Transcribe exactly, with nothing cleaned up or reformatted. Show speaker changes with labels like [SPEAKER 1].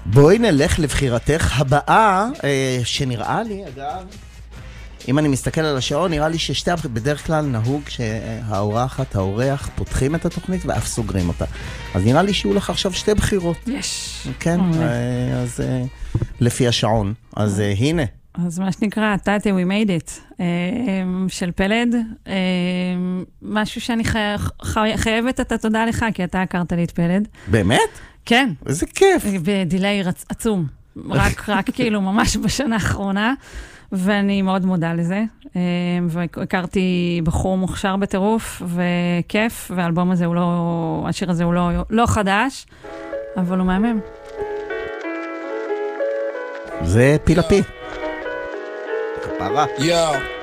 [SPEAKER 1] בואי נלך לבחירתך הבאה, שנראה לי, אגב, אם אני מסתכל על השעון, נראה לי ששתי, בדרך כלל נהוג שהאורחת, האורח, פותחים את התוכנית ואף סוגרים אותה. אז נראה לי שיהיו לך עכשיו שתי בחירות.
[SPEAKER 2] יש.
[SPEAKER 1] כן, אז לפי השעון. אז הנה.
[SPEAKER 2] אז מה שנקרא, תתי, we made it, של פלד. משהו שאני חייבת את התודה לך, כי אתה הכרת לי את פלד.
[SPEAKER 1] באמת?
[SPEAKER 2] כן.
[SPEAKER 1] איזה כיף.
[SPEAKER 2] בדילי עצום. רק, רק כאילו ממש בשנה האחרונה. ואני מאוד מודה לזה, והכרתי בחור מוכשר בטירוף, וכיף, והאלבום הזה הוא לא, השיר הזה הוא לא, לא חדש, אבל הוא מהמם.
[SPEAKER 1] זה פי לפי. כפרה.
[SPEAKER 3] יאו.